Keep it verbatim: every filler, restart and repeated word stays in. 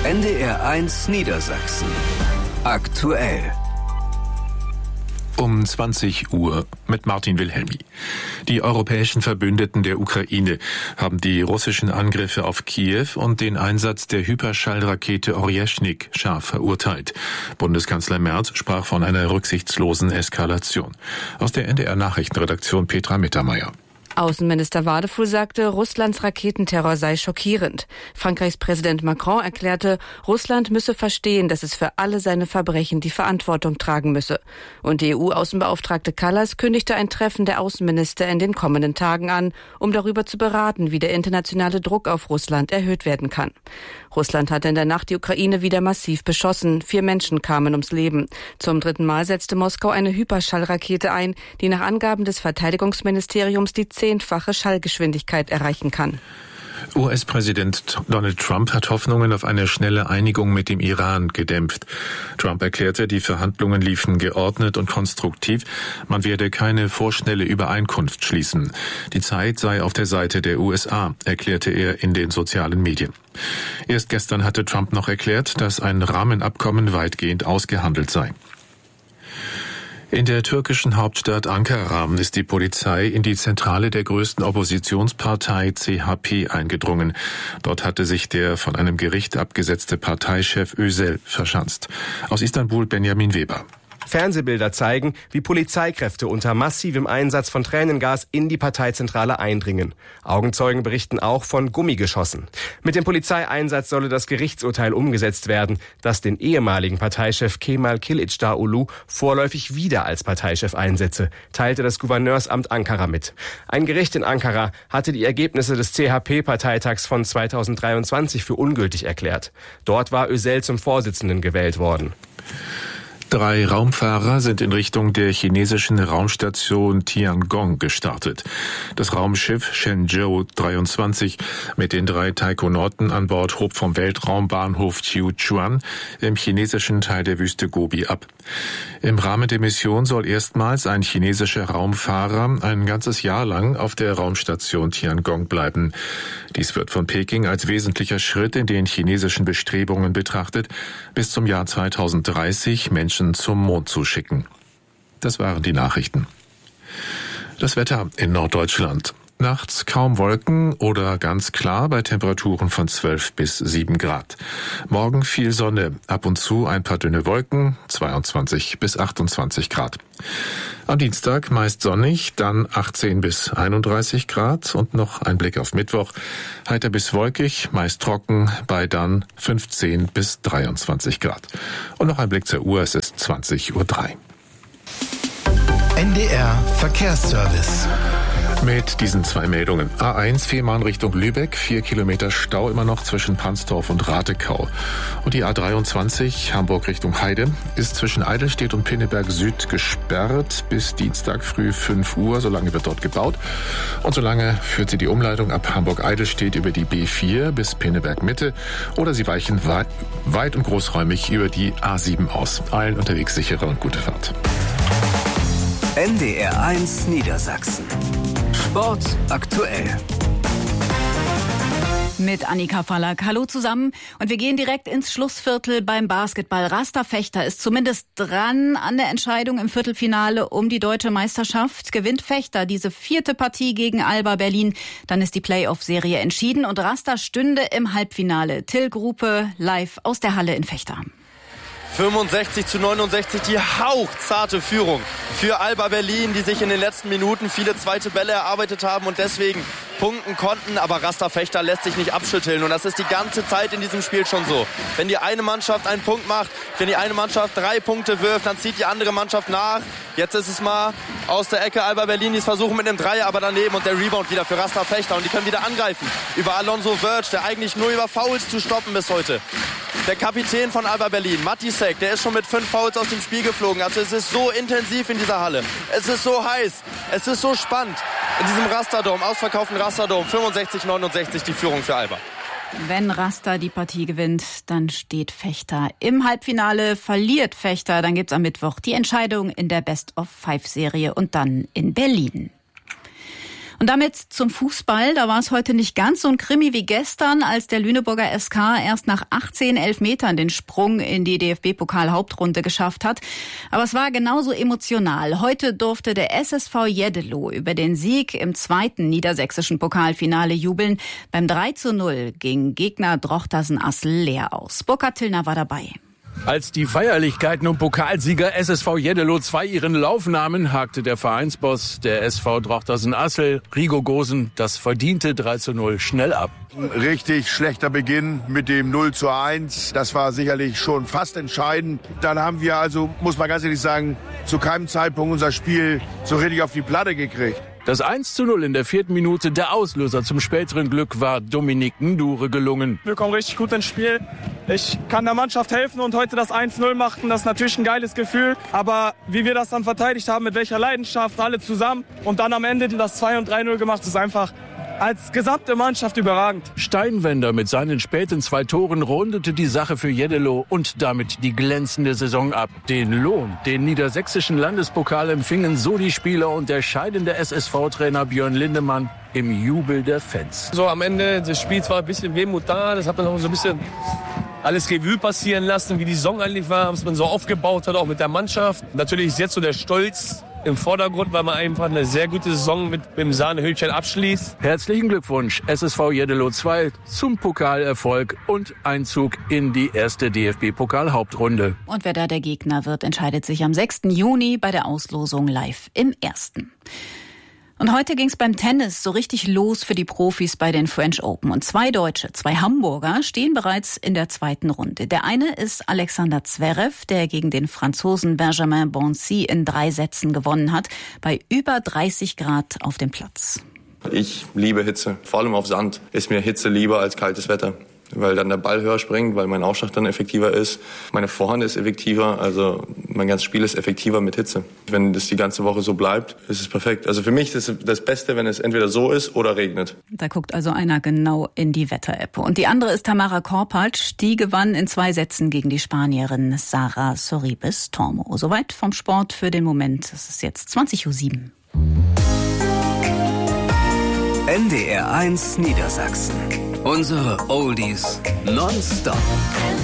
N D R eins Niedersachsen. Aktuell. Um zwanzig Uhr mit Martin Wilhelmi. Die europäischen Verbündeten der Ukraine haben die russischen Angriffe auf Kiew und den Einsatz der Hyperschallrakete Oryezhnik scharf verurteilt. Bundeskanzler Merz sprach von einer rücksichtslosen Eskalation. Aus der N D R-Nachrichtenredaktion Petra Mittermeier. Außenminister Wadefuhl sagte, Russlands Raketenterror sei schockierend. Frankreichs Präsident Macron erklärte, Russland müsse verstehen, dass es für alle seine Verbrechen die Verantwortung tragen müsse. Und die E U-Außenbeauftragte Kallas kündigte ein Treffen der Außenminister in den kommenden Tagen an, um darüber zu beraten, wie der internationale Druck auf Russland erhöht werden kann. Russland hatte in der Nacht die Ukraine wieder massiv beschossen. Vier Menschen kamen ums Leben. Zum dritten Mal setzte Moskau eine Hyperschallrakete ein, die nach Angaben des Verteidigungsministeriums die zehnfache Schallgeschwindigkeit erreichen kann. U S-Präsident Donald Trump hat Hoffnungen auf eine schnelle Einigung mit dem Iran gedämpft. Trump erklärte, die Verhandlungen liefen geordnet und konstruktiv. Man werde keine vorschnelle Übereinkunft schließen. Die Zeit sei auf der Seite der U S A, erklärte er in den sozialen Medien. Erst gestern hatte Trump noch erklärt, dass ein Rahmenabkommen weitgehend ausgehandelt sei. In der türkischen Hauptstadt Ankara ist die Polizei in die Zentrale der größten Oppositionspartei C H P eingedrungen. Dort hatte sich der von einem Gericht abgesetzte Parteichef Özel verschanzt. Aus Istanbul Benjamin Weber. Fernsehbilder zeigen, wie Polizeikräfte unter massivem Einsatz von Tränengas in die Parteizentrale eindringen. Augenzeugen berichten auch von Gummigeschossen. Mit dem Polizeieinsatz solle das Gerichtsurteil umgesetzt werden, das den ehemaligen Parteichef Kemal Kılıçdaroğlu vorläufig wieder als Parteichef einsetze, teilte das Gouverneursamt Ankara mit. Ein Gericht in Ankara hatte die Ergebnisse des C H P-Parteitags von zweitausenddreiundzwanzig für ungültig erklärt. Dort war Özel zum Vorsitzenden gewählt worden. Drei Raumfahrer sind in Richtung der chinesischen Raumstation Tiangong gestartet. Das Raumschiff Shenzhou dreiundzwanzig mit den drei Taikonauten an Bord hob vom Weltraumbahnhof Jiuquan im chinesischen Teil der Wüste Gobi ab. Im Rahmen der Mission soll erstmals ein chinesischer Raumfahrer ein ganzes Jahr lang auf der Raumstation Tiangong bleiben. Dies wird von Peking als wesentlicher Schritt in den chinesischen Bestrebungen betrachtet, bis zum Jahr zweitausenddreißig Menschen zum Mond zu schicken. Das waren die Nachrichten. Das Wetter in Norddeutschland. Nachts kaum Wolken oder ganz klar bei Temperaturen von zwölf bis sieben Grad. Morgen viel Sonne, ab und zu ein paar dünne Wolken, zweiundzwanzig bis achtundzwanzig Grad. Am Dienstag meist sonnig, dann achtzehn bis einunddreißig Grad und noch ein Blick auf Mittwoch. Heiter bis wolkig, meist trocken, bei dann fünfzehn bis dreiundzwanzig Grad. Und noch ein Blick zur Uhr, es ist zwanzig Uhr drei. N D R Verkehrsservice. Mit diesen zwei Meldungen. A eins, Fehmarn Richtung Lübeck, vier Kilometer Stau immer noch zwischen Pansdorf und Ratekau. Und die A dreiundzwanzig, Hamburg Richtung Heide, ist zwischen Eidelstedt und Pinneberg Süd gesperrt bis Dienstag früh fünf Uhr. Solange wird dort gebaut. Und solange führt sie die Umleitung ab Hamburg-Eidelstedt über die B vier bis Pinneberg Mitte. Oder sie weichen weit, weit und großräumig über die A sieben aus. Allen unterwegs sichere und gute Fahrt. N D R eins Niedersachsen. Sport aktuell. Mit Annika Fallack. Hallo zusammen. Und wir gehen direkt ins Schlussviertel beim Basketball. Rasta Fechter ist zumindest dran an der Entscheidung im Viertelfinale um die deutsche Meisterschaft. Gewinnt Fechter diese vierte Partie gegen Alba Berlin, dann ist die Playoff-Serie entschieden und Rasta stünde im Halbfinale. Till Grupe live aus der Halle in Fechter. fünfundsechzig zu neunundsechzig, die hauchzarte Führung für Alba Berlin, die sich in den letzten Minuten viele zweite Bälle erarbeitet haben und deswegen punkten konnten. Aber Rasta Fechter lässt sich nicht abschütteln und das ist die ganze Zeit in diesem Spiel schon so. Wenn die eine Mannschaft einen Punkt macht, wenn die eine Mannschaft drei Punkte wirft, dann zieht die andere Mannschaft nach. Jetzt ist es mal aus der Ecke Alba Berlin, die es versuchen mit einem Dreier, aber daneben und der Rebound wieder für Rasta Fechter und die können wieder angreifen. Über Alonso Verge, der eigentlich nur über Fouls zu stoppen bis heute. Der Kapitän von Alba Berlin, Matisek, der ist schon mit fünf Fouls aus dem Spiel geflogen. Also es ist so intensiv in dieser Halle. Es ist so heiß. Es ist so spannend. In diesem Rasterdom, ausverkauften Rasterdom, fünfundsechzig neunundsechzig die Führung für Alba. Wenn Rasta die Partie gewinnt, dann steht Fechter im Halbfinale. Verliert Fechter, dann gibt's am Mittwoch die Entscheidung in der Best-of-Five-Serie und dann in Berlin. Und damit zum Fußball. Da war es heute nicht ganz so ein Krimi wie gestern, als der Lüneburger S K erst nach achtzehn Elfmetern den Sprung in die D F B-Pokal-Hauptrunde geschafft hat. Aber es war genauso emotional. Heute durfte der S S V Jeddelo über den Sieg im zweiten niedersächsischen Pokalfinale jubeln. Beim drei zu null ging Gegner Drochtersen-Assel leer aus. Burkhard Tillner war dabei. Als die Feierlichkeiten um Pokalsieger S S V Jeddelo zwei ihren Lauf nahmen, hakte der Vereinsboss der S V Drochtersen-Assel, Rigo Gosen, das verdiente drei zu null schnell ab. Richtig schlechter Beginn mit dem null zu eins. Das war sicherlich schon fast entscheidend. Dann haben wir also, muss man ganz ehrlich sagen, zu keinem Zeitpunkt unser Spiel so richtig auf die Platte gekriegt. Das eins zu null in der vierten Minute, der Auslöser zum späteren Glück, war Dominik Ndure gelungen. Wir kommen richtig gut ins Spiel. Ich kann der Mannschaft helfen und heute das eins null machen. Das ist natürlich ein geiles Gefühl. Aber wie wir das dann verteidigt haben, mit welcher Leidenschaft, alle zusammen und dann am Ende das zwei und drei null gemacht, ist einfach als gesamte Mannschaft überragend. Steinwender mit seinen späten zwei Toren rundete die Sache für Jeddelo und damit die glänzende Saison ab. Den Lohn, den niedersächsischen Landespokal, empfingen so die Spieler und der scheidende S S V-Trainer Björn Lindemann im Jubel der Fans. So am Ende des Spiels war ein bisschen Wehmut da. Das hat man noch so ein bisschen alles Revue passieren lassen, wie die Saison eigentlich war, was man so aufgebaut hat, auch mit der Mannschaft. Natürlich ist jetzt so der Stolz im Vordergrund, weil man einfach eine sehr gute Saison mit dem Sahnehütchen abschließt. Herzlichen Glückwunsch S S V Jeddelo zwei zum Pokalerfolg und Einzug in die erste D F B-Pokal-Hauptrunde. Und wer da der Gegner wird, entscheidet sich am sechsten Juni bei der Auslosung live im Ersten. Und heute ging es beim Tennis so richtig los für die Profis bei den French Open. Und zwei Deutsche, zwei Hamburger, stehen bereits in der zweiten Runde. Der eine ist Alexander Zverev, der gegen den Franzosen Benjamin Bonzi in drei Sätzen gewonnen hat, bei über dreißig Grad auf dem Platz. Ich liebe Hitze, vor allem auf Sand ist mir Hitze lieber als kaltes Wetter. Weil dann der Ball höher springt, weil mein Aufschlag dann effektiver ist. Meine Vorhand ist effektiver, also mein ganzes Spiel ist effektiver mit Hitze. Wenn das die ganze Woche so bleibt, ist es perfekt. Also für mich ist es das Beste, wenn es entweder so ist oder regnet. Da guckt also einer genau in die Wetter-App. Und die andere ist Tamara Korpatsch. Die gewann in zwei Sätzen gegen die Spanierin Sara Sorribes Tormo. Soweit vom Sport für den Moment. Es ist jetzt zwanzig Uhr sieben. N D R eins Niedersachsen. Unsere Oldies nonstop.